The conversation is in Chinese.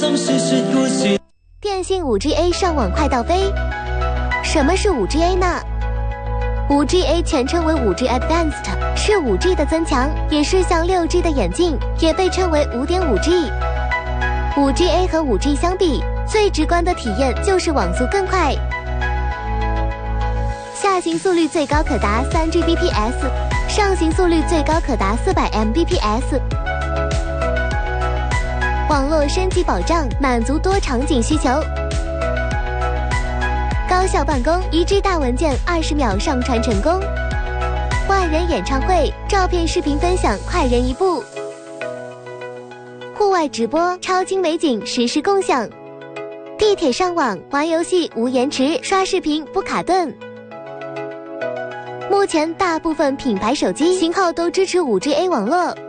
电信 5G-A 上网快到飞。什么是 5G-A 呢？ 5G-A 全称为 5G Advanced， 是 5G 的增强，也是向 6G 的演进，也被称为 5.5G。 5G-A 和 5G 相比，最直观的体验就是网速更快，下行速率最高可达 3Gbps， 上行速率最高可达400 Mbps。 网络升级保障，满足多场景需求，高效办公，1G 大文件20秒上传成功，万人演唱会，照片视频分享快人一步，户外直播，超精美景实时共享，地铁上网玩游戏无延迟，刷视频不卡顿。目前大部分品牌手机型号都支持 5G-A 网络，